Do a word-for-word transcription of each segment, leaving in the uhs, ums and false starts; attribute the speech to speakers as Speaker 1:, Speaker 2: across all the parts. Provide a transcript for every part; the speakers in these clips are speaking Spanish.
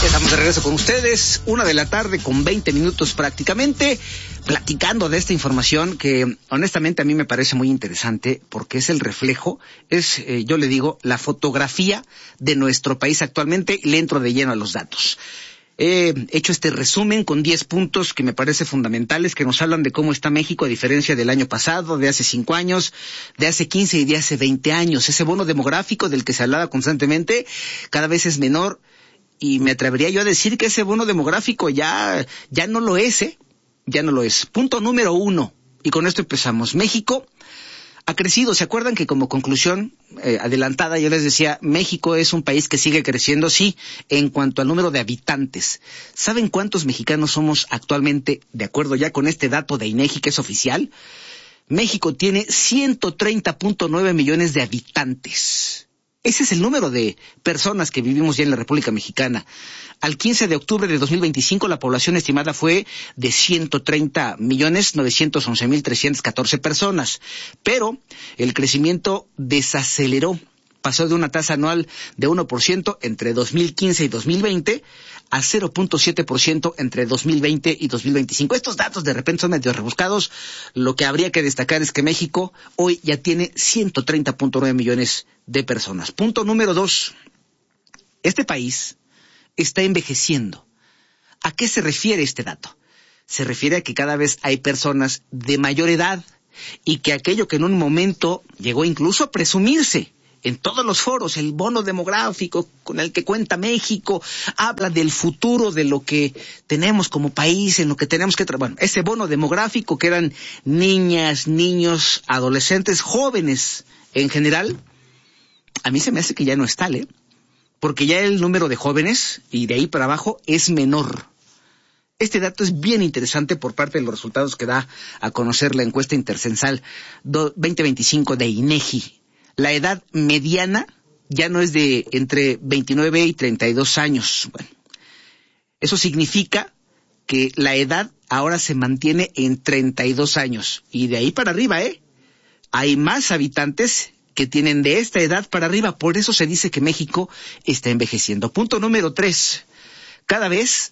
Speaker 1: Estamos de regreso con ustedes, una de la tarde con veinte minutos prácticamente, platicando de esta información que honestamente a mí me parece muy interesante porque es el reflejo, es, eh, yo le digo, la fotografía de nuestro país actualmente, y le entro de lleno a los datos. He hecho este resumen con diez puntos que me parece fundamentales, que nos hablan de cómo está México a diferencia del año pasado, de hace cinco años, de hace quince y de hace veinte años. Ese bono demográfico del que se hablaba constantemente cada vez es menor. Y me atrevería yo a decir que ese bono demográfico ya, ya no lo es, ¿eh? Ya no lo es. Punto número uno, y con esto empezamos. México ha crecido. ¿Se acuerdan que como conclusión eh, adelantada yo les decía, México es un país que sigue creciendo? Sí, en cuanto al número de habitantes. ¿Saben cuántos mexicanos somos actualmente, de acuerdo ya con este dato de INEGI que es oficial? México tiene ciento treinta punto nueve millones de habitantes. Ese es el número de personas que vivimos ya en la República Mexicana. Al quince de octubre de dos mil veinticinco, la población estimada fue de ciento treinta millones novecientos once mil trescientas catorce personas. Pero el crecimiento desaceleró. Pasó de una tasa anual de uno por ciento entre dos mil quince y dos mil veinte a cero punto siete por ciento entre dos mil veinte y dos mil veinticinco. Estos datos de repente son medio rebuscados. Lo que habría que destacar es que México hoy ya tiene ciento treinta punto nueve millones de personas. Punto número dos. Este país está envejeciendo. ¿A qué se refiere este dato? Se refiere a que cada vez hay personas de mayor edad y que aquello que en un momento llegó incluso a presumirse en todos los foros, el bono demográfico con el que cuenta México, habla del futuro, de lo que tenemos como país, en lo que tenemos que trabajar. Bueno, ese bono demográfico que eran niñas, niños, adolescentes, jóvenes en general, a mí se me hace que ya no es tal, ¿eh? Porque ya el número de jóvenes, y de ahí para abajo, es menor. Este dato es bien interesante por parte de los resultados que da a conocer la encuesta intercensal veinte veinticinco de INEGI. La edad mediana ya no es de entre veintinueve y treinta y dos años. Bueno, eso significa que la edad ahora se mantiene en treinta y dos años. Y de ahí para arriba, ¿eh? Hay más habitantes que tienen de esta edad para arriba. Por eso se dice que México está envejeciendo. Punto número tres. Cada vez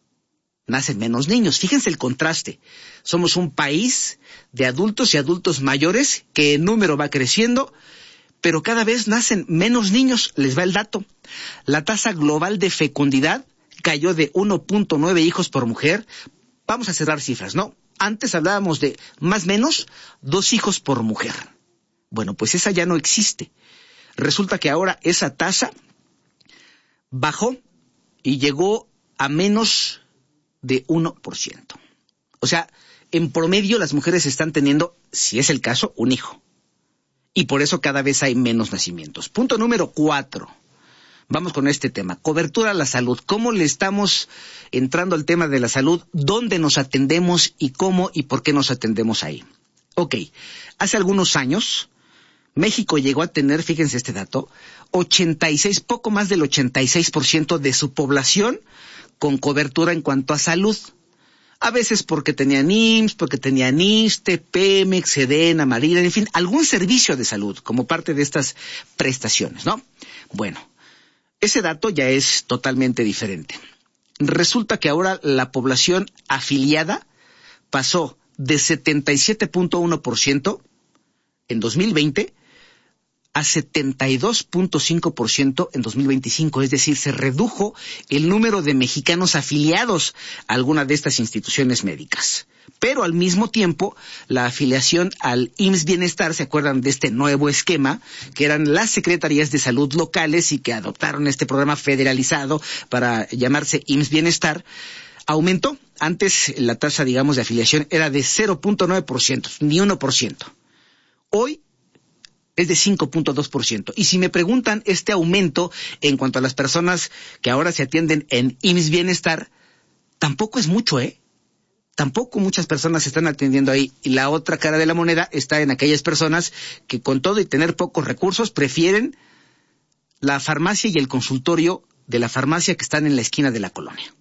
Speaker 1: nacen menos niños. Fíjense el contraste. Somos un país de adultos y adultos mayores que en número va creciendo, pero cada vez nacen menos niños. Les va el dato. La tasa global de fecundidad cayó de uno punto nueve hijos por mujer. Vamos a cerrar cifras, ¿no? Antes hablábamos de más o menos dos hijos por mujer. Bueno, pues esa ya no existe. Resulta que ahora esa tasa bajó y llegó a menos de uno por ciento. O sea, en promedio las mujeres están teniendo, si es el caso, un hijo. Y por eso cada vez hay menos nacimientos. Punto número cuatro. Vamos con este tema. Cobertura a la salud. ¿Cómo le estamos entrando al tema de la salud? ¿Dónde nos atendemos y cómo y por qué nos atendemos ahí? Ok. Hace algunos años, México llegó a tener, fíjense este dato, ochenta y seis, poco más del ochenta y seis por ciento de su población con cobertura en cuanto a salud. A veces porque tenían I M S S, porque tenían ISSSTE, Pemex, Sedena, Marina, en fin, algún servicio de salud como parte de estas prestaciones, ¿no? Bueno, ese dato ya es totalmente diferente. Resulta que ahora la población afiliada pasó de setenta y siete punto uno por ciento en dos mil veinte a setenta y dos punto cinco por ciento en dos mil veinticinco, es decir, se redujo el número de mexicanos afiliados a alguna de estas instituciones médicas. Pero al mismo tiempo, la afiliación al I M S S Bienestar, ¿se acuerdan de este nuevo esquema? Que eran las secretarías de salud locales y que adoptaron este programa federalizado para llamarse I M S S Bienestar, aumentó. Antes la tasa, digamos, de afiliación era de cero punto nueve por ciento, ni uno por ciento. Hoy es de cinco punto dos por ciento. Y si me preguntan este aumento en cuanto a las personas que ahora se atienden en I M S S Bienestar, tampoco es mucho, ¿eh? Tampoco muchas personas se están atendiendo ahí. Y la otra cara de la moneda está en aquellas personas que con todo y tener pocos recursos prefieren la farmacia y el consultorio de la farmacia que están en la esquina de la colonia.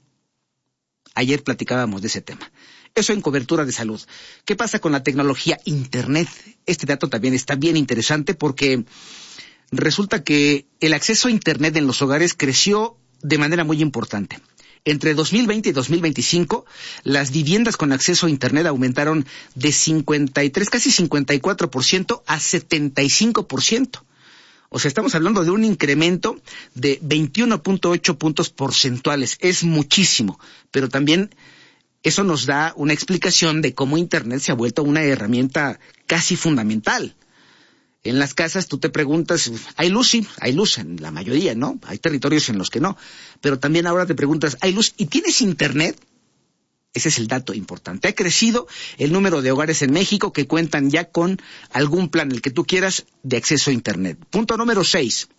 Speaker 1: Ayer platicábamos de ese tema. Eso en cobertura de salud. ¿Qué pasa con la tecnología Internet? Este dato también está bien interesante porque resulta que el acceso a Internet en los hogares creció de manera muy importante. Entre dos mil veinte y dos mil veinticinco, las viviendas con acceso a Internet aumentaron de cincuenta y tres, casi cincuenta y cuatro por ciento a setenta y cinco por ciento. O sea, estamos hablando de un incremento de veintiuno punto ocho puntos porcentuales. Es muchísimo, pero también eso nos da una explicación de cómo Internet se ha vuelto una herramienta casi fundamental. En las casas tú te preguntas, ¿hay luz? Sí, hay luz en la mayoría, ¿no? Hay territorios en los que no. Pero también ahora te preguntas, ¿hay luz? ¿Y tienes Internet? Ese es el dato importante. Ha crecido el número de hogares en México que cuentan ya con algún plan, el que tú quieras, de acceso a Internet. Punto número seis.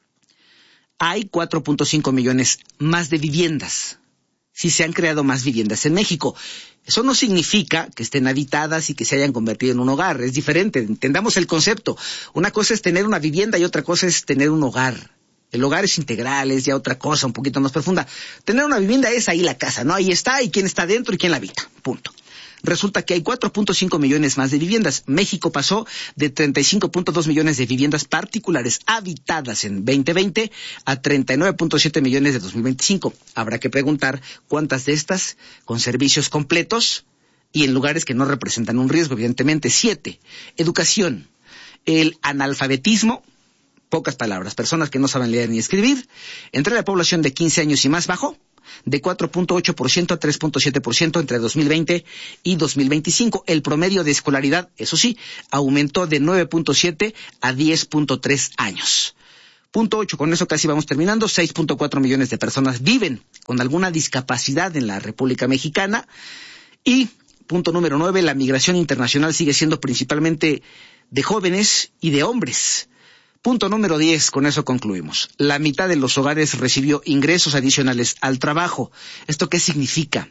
Speaker 1: Hay cuatro punto cinco millones más de viviendas. Sí se han creado más viviendas en México. Eso no significa que estén habitadas y que se hayan convertido en un hogar. Es diferente. Entendamos el concepto. Una cosa es tener una vivienda y otra cosa es tener un hogar. El hogar es integral, es ya otra cosa un poquito más profunda. Tener una vivienda es ahí la casa, ¿no? Ahí está, y quién está dentro y quién la habita. Punto. Resulta que hay cuatro punto cinco millones más de viviendas. México pasó de treinta y cinco punto dos millones de viviendas particulares habitadas en veinte veinte a treinta y nueve punto siete millones de dos mil veinticinco. Habrá que preguntar cuántas de estas con servicios completos y en lugares que no representan un riesgo, evidentemente. Siete. Educación. El analfabetismo, pocas palabras, personas que no saben leer ni escribir, entre la población de quince años y más bajó de cuatro punto ocho por ciento a tres punto siete por ciento entre dos mil veinte y dos mil veinticinco. El promedio de escolaridad, eso sí, aumentó de nueve punto siete a diez punto tres años. Punto ocho, con eso casi vamos terminando. seis punto cuatro millones de personas viven con alguna discapacidad en la República Mexicana. Y punto número nueve, la migración internacional sigue siendo principalmente de jóvenes y de hombres. Punto número diez, con eso concluimos. La mitad de los hogares recibió ingresos adicionales al trabajo. ¿Esto qué significa?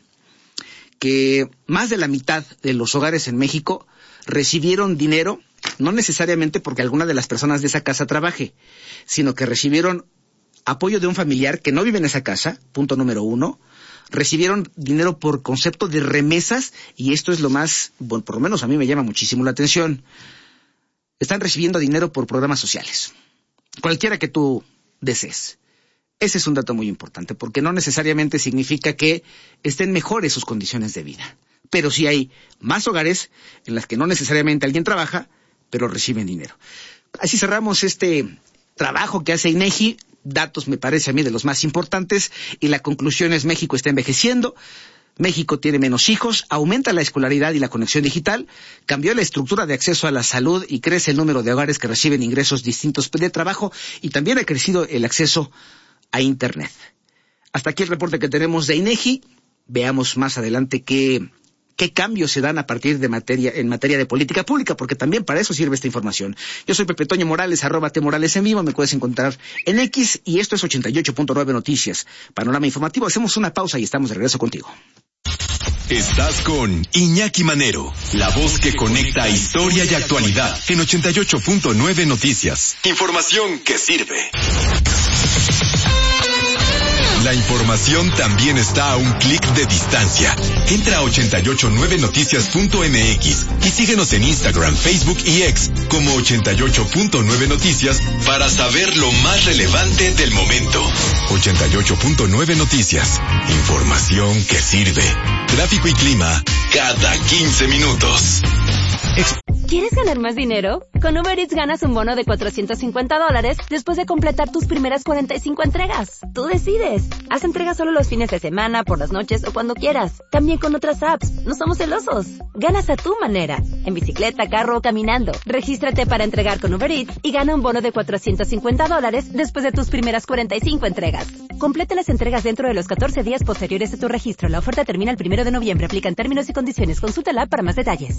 Speaker 1: Que más de la mitad de los hogares en México recibieron dinero, no necesariamente porque alguna de las personas de esa casa trabaje, sino que recibieron apoyo de un familiar que no vive en esa casa, punto número uno. Recibieron dinero por concepto de remesas, y esto es lo más, bueno, por lo menos a mí me llama muchísimo la atención. Están recibiendo dinero por programas sociales, cualquiera que tú desees. Ese es un dato muy importante, porque no necesariamente significa que estén mejores sus condiciones de vida. Pero sí hay más hogares en las que no necesariamente alguien trabaja, pero reciben dinero. Así cerramos este trabajo que hace INEGI. Datos me parece a mí de los más importantes, y la conclusión es: México está envejeciendo. México tiene menos hijos, aumenta la escolaridad y la conexión digital, cambió la estructura de acceso a la salud y crece el número de hogares que reciben ingresos distintos de trabajo, y también ha crecido el acceso a Internet. Hasta aquí el reporte que tenemos de INEGI. Veamos más adelante qué, qué cambios se dan a partir de materia, en materia de política pública, porque también para eso sirve esta información. Yo soy Pepe Toño Morales, arroba T Morales en vivo, me puedes encontrar en X, y esto es ochenta y ocho punto nueve Noticias. Panorama informativo, hacemos una pausa y estamos de regreso contigo.
Speaker 2: Estás con Iñaki Manero, la voz que conecta historia y actualidad en ochenta y ocho punto nueve Noticias. Información que sirve. La información también está a un clic de distancia. Entra a ochenta y ocho nueve noticias punto m x y síguenos en Instagram, Facebook y X como ochenta y ocho punto nueve Noticias para saber lo más relevante del momento. ochenta y ocho punto nueve Noticias. Información que sirve. Tráfico y clima cada quince minutos.
Speaker 3: ¿Quieres ganar más dinero? Con Uber Eats ganas un bono de cuatrocientos cincuenta dólares después de completar tus primeras cuarenta y cinco entregas. Tú decides. Haz entregas solo los fines de semana, por las noches o cuando quieras. También con otras apps. No somos celosos. Ganas a tu manera. En bicicleta, carro o caminando. Regístrate para entregar con Uber Eats y gana un bono de cuatrocientos cincuenta dólares después de tus primeras cuarenta y cinco entregas. Completa las entregas dentro de los catorce días posteriores a tu registro. La oferta termina el primero de noviembre. Aplican términos y condiciones. Consúltala para más detalles.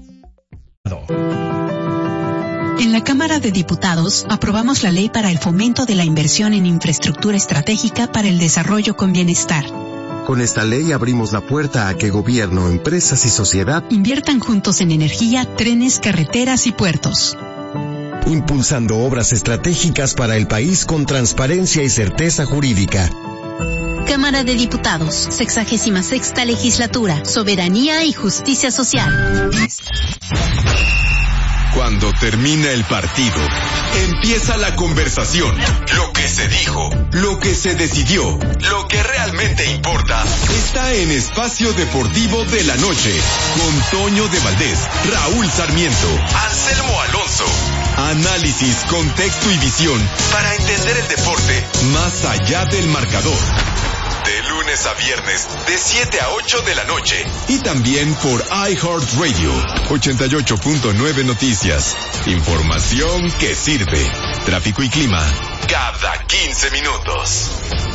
Speaker 4: En la Cámara de Diputados aprobamos la ley para el fomento de la inversión en infraestructura estratégica para el desarrollo con bienestar.
Speaker 5: Con esta ley abrimos la puerta a que gobierno, empresas y sociedad
Speaker 4: inviertan juntos en energía, trenes, carreteras y puertos,
Speaker 5: impulsando obras estratégicas para el país con transparencia y certeza jurídica.
Speaker 4: Cámara de Diputados, sexagésima sexta legislatura, soberanía y justicia social.
Speaker 2: Cuando termina el partido, empieza la conversación. Lo que se dijo, lo que se decidió, lo que realmente importa, está en Espacio Deportivo de la Noche, con Toño de Valdés, Raúl Sarmiento, Anselmo Alonso. Análisis, contexto y visión para entender el deporte más allá del marcador. De lunes a viernes, de siete a ocho de la noche. Y también por iHeartRadio, ochenta y ocho punto nueve Noticias. Información que sirve. Tráfico y clima cada quince minutos.